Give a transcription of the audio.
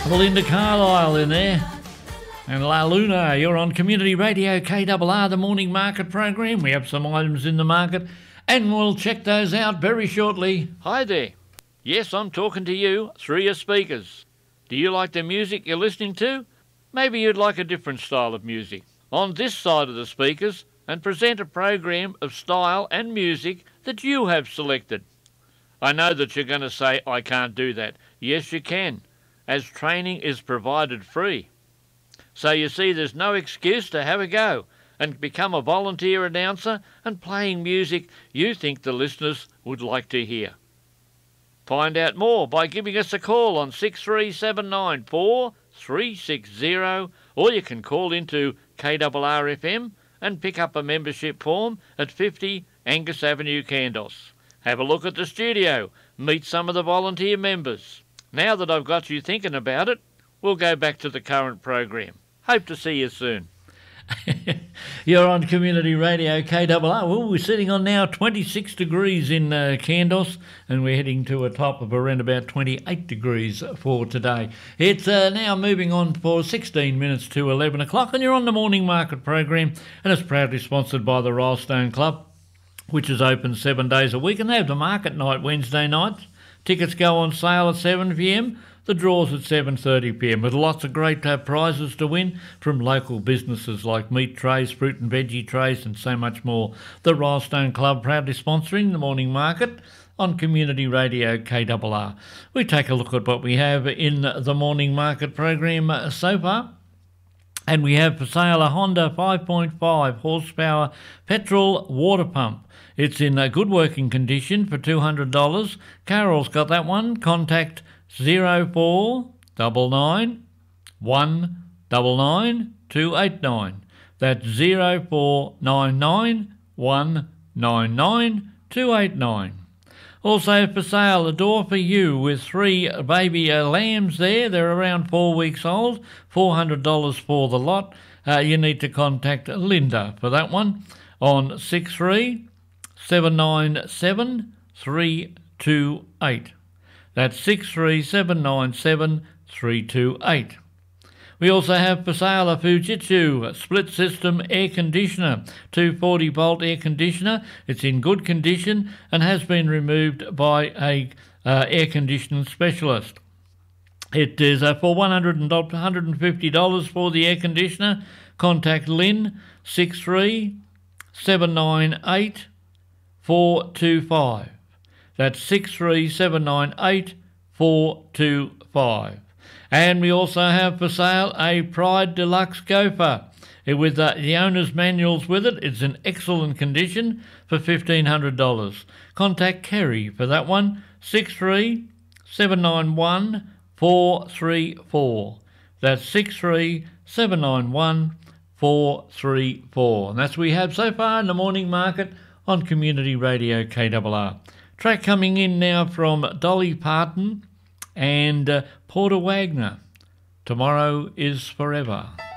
Belinda Carlisle in there. And La Luna, you're on Community Radio KRR, the morning market program. We have some items in the market and we'll check those out very shortly. Hi there. Yes, I'm talking to you through your speakers. Do you like the music you're listening to? Maybe you'd like a different style of music. On this side of the speakers, and present a program of style and music that you have selected. I know that you're going to say, I can't do that. Yes, you can, as training is provided free. So you see, there's no excuse to have a go and become a volunteer announcer and playing music you think the listeners would like to hear. Find out more by giving us a call on 63794 360, or you can call into KRR FM and pick up a membership form at 50 Angus Avenue, Kandos. Have a look at the studio, meet some of the volunteer members. Now that I've got you thinking about it, we'll go back to the current program. Hope to see you soon. You're on Community Radio KRR. Well, we're sitting on now 26 degrees in Kandos, and we're heading to a top of around about 28 degrees for today. It's now moving on for 16 minutes to 11 o'clock, and you're on the morning market program, and it's proudly sponsored by the Rylstone Club, which is open 7 days a week, and they have the market night Wednesday nights. Tickets go on sale at 7 p.m. The draw's at 7:30 p.m. with lots of great prizes to win from local businesses like meat trays, fruit and veggie trays and so much more. The Rylstone Club proudly sponsoring the morning market on Community Radio KRR. We take a look at what we have in the morning market program so far. And we have for sale a Honda 5.5 horsepower petrol water pump. It's in good working condition for $200. Carol's got that one. Contact 0499 199 289. That's 0499 199 289. Also for sale, a door for you with 3 baby lambs there. They're around 4 weeks old, $400 for the lot. You need to contact Linda for that one on 63797 328. That's 63797 328. We also have for sale a Fujitsu split system air conditioner, 240-volt air conditioner. It's in good condition and has been removed by a air conditioning specialist. It is for $150 for the air conditioner. Contact Lynn, 63798 425. That's 63798 425. And we also have for sale a Pride Deluxe Gopher with the owner's manuals with it. It's in excellent condition for $1,500. Contact Kerry for that one, 63791 434. That's 63791 434. And that's what we have so far in the morning market on Community Radio KRR. Track coming in now from Dolly Parton and Porter Wagner. Tomorrow is Forever.